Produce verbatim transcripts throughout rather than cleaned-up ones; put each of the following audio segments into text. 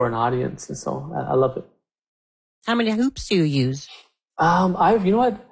for an audience. And so I, I love it. How many hoops do you use? Um, I've, you know what?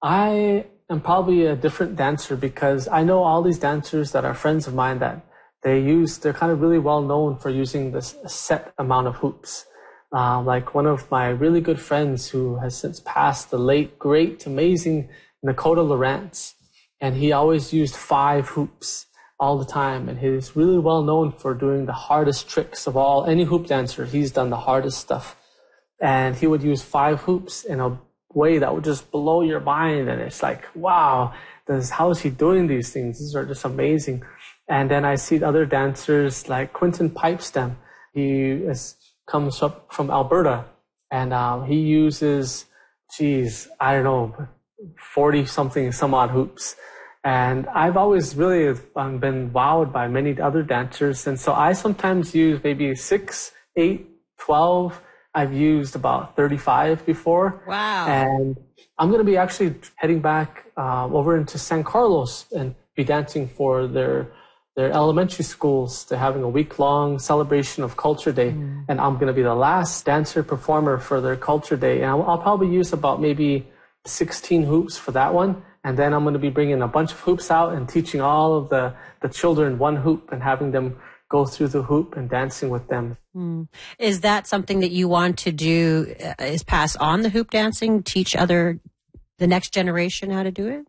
I am probably a different dancer because I know all these dancers that are friends of mine that they use, they're kind of really well known for using this set amount of hoops. Uh, like one of my really good friends who has since passed, the late, great, amazing Nakota Lawrence. And he always used five hoops all the time. And he's really well known for doing the hardest tricks of all. Any hoop dancer, he's done the hardest stuff. And he would use five hoops in a way that would just blow your mind. And it's like, wow, this, how is he doing these things? These are just amazing. And then I see other dancers like Quentin Pipestem. He is, comes up from Alberta, and uh, he uses, geez, I don't know, forty something, some odd hoops. And I've always really um, been wowed by many other dancers. And so I sometimes use maybe six, eight, twelve. I've used about thirty-five before. Wow. And I'm going to be actually heading back uh, over into San Carlos and be dancing for their their elementary schools. They're having a week-long celebration of Culture Day. Mm. And I'm going to be the last dancer performer for their Culture Day. And I'll, I'll probably use about maybe sixteen hoops for that one. And then I'm going to be bringing a bunch of hoops out and teaching all of the, the children one hoop and having them go through the hoop and dancing with them. Mm. Is that something that you want to do, uh, is pass on the hoop dancing, teach other, the next generation how to do it?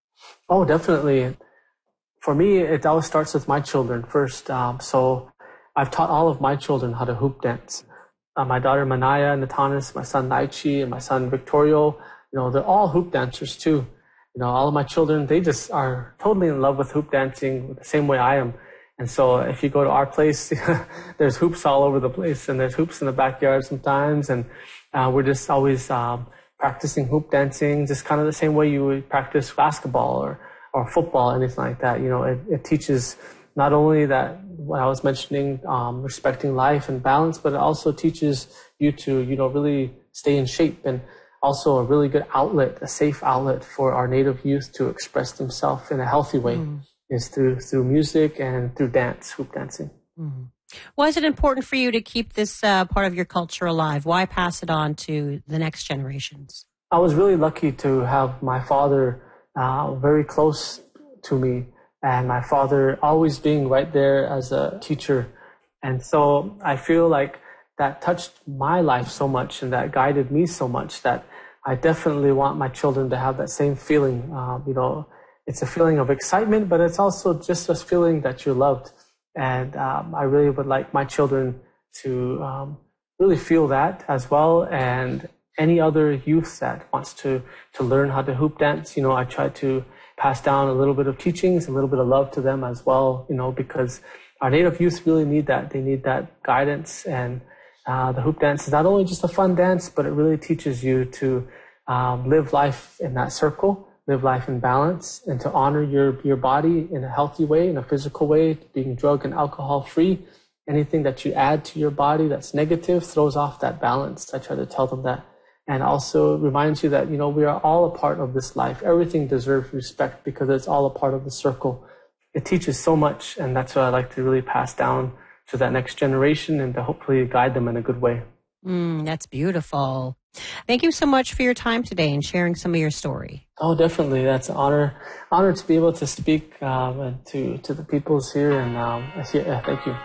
Oh, definitely. For me, it always starts with my children first. Um, so I've taught all of my children how to hoop dance. Uh, my daughter Manaya Natanis, my son Naichi, and my son Victorio, you know, they're all hoop dancers too. You know, all of my children, they just are totally in love with hoop dancing the same way I am. And so if you go to our place, there's hoops all over the place, and there's hoops in the backyard sometimes. And uh, we're just always um, practicing hoop dancing, just kind of the same way you would practice basketball or or football, anything like that. You know, it, it teaches not only that, what I was mentioning, um, respecting life and balance, but it also teaches you to, you know, really stay in shape, and also a really good outlet, a safe outlet for our Native youth to express themselves in a healthy way mm. is through through music and through dance, hoop dancing. Mm. Why is it important for you to keep this uh, part of your culture alive? Why pass it on to the next generations? I was really lucky to have my father Uh, very close to me, and my father always being right there as a teacher. And so I feel like that touched my life so much, and that guided me so much, that I definitely want my children to have that same feeling. Uh, you know, it's a feeling of excitement, but it's also just a feeling that you're loved. And um, I really would like my children to um, really feel that as well. And any other youth that wants to, to learn how to hoop dance, you know, I try to pass down a little bit of teachings, a little bit of love to them as well, you know, because our Native youth really need that. They need that guidance. And uh, the hoop dance is not only just a fun dance, but it really teaches you to um, live life in that circle, live life in balance, and to honor your, your body in a healthy way, in a physical way, being drug and alcohol free. Anything that you add to your body that's negative throws off that balance. I try to tell them that. And also reminds you that, you know, we are all a part of this life. Everything deserves respect because it's all a part of the circle. It teaches so much, and that's what I like to really pass down to that next generation and to hopefully guide them in a good way. Mm, that's beautiful. Thank you so much for your time today and sharing some of your story. Oh, definitely. That's an honor, honor to be able to speak um, to, to the peoples here. And um, yeah, thank you.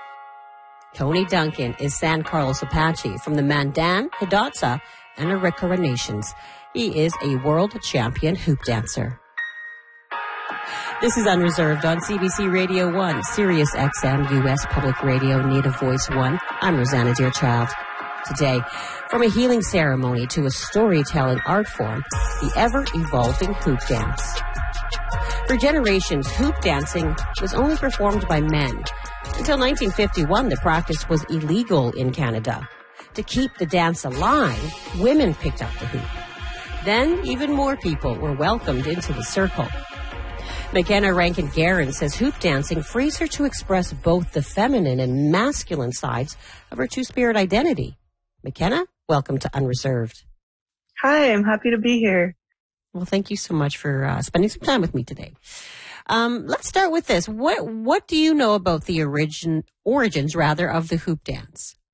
Tony Duncan is San Carlos Apache from the Mandan, Hidatsa, and Arikara Nations. He is a world champion hoop dancer. This is Unreserved on C B C Radio one, Sirius X M, U S Public Radio, Native Voice one. I'm Rosanna Deerchild. Today, from a healing ceremony to a storytelling art form, the ever-evolving hoop dance. For generations, hoop dancing was only performed by men. Until nineteen fifty-one, the practice was illegal in Canada. To keep the dance alive, women picked up the hoop. Then, even more people were welcomed into the circle. McKenna Rankin-Guerin says hoop dancing frees her to express both the feminine and masculine sides of her two-spirit identity. McKenna, welcome to Unreserved. Hi, I'm happy to be here. Well, thank you so much for uh, spending some time with me today. Um, let's start with this. What what do you know about the origin origins rather of the hoop dance?